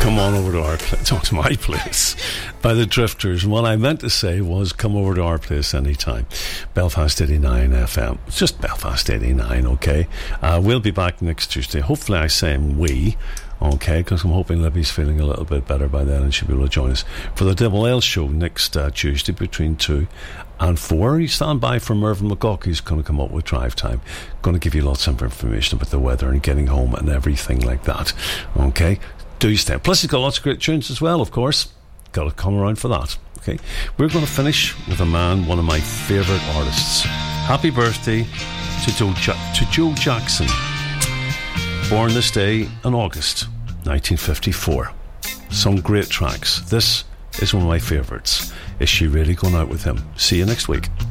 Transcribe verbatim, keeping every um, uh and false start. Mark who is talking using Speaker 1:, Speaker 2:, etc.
Speaker 1: Come on over to our place, talk to my place, by the Drifters. And what I meant to say was come over to our place anytime. Belfast eighty-nine F M. It's just Belfast eighty-nine, okay? Uh, we'll be back next Tuesday. Hopefully I say we, okay, because I'm hoping Libby's feeling a little bit better by then and she'll be able to join us for the Double L show next uh, Tuesday between two and four. You stand by for Mervyn McGawk, who's going to come up with Drive Time. Going to give you lots of information about the weather and getting home and everything like that, okay? Do stay. Plus, he's got lots of great tunes as well, of course. Got to come around for that. Okay, we're going to finish with a man, one of my favourite artists. Happy birthday to Joe, ja- to Joe Jackson. Born this day in August nineteen fifty-four. Some great tracks. This is one of my favourites. Is She Really Going Out With Him? See you next week.